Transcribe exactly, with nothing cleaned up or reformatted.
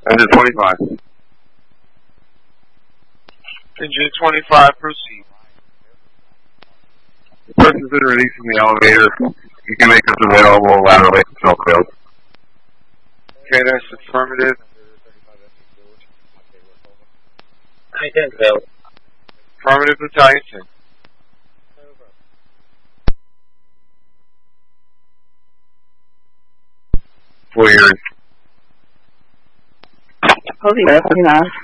Engine twenty-five. Engine twenty-five, proceed. Person's been released from the elevator. You can make us available laterally. No failed. Okay, that's affirmative. I ten failed. Affirmative, battalion ten. Full hearing. Copy, forty-nine.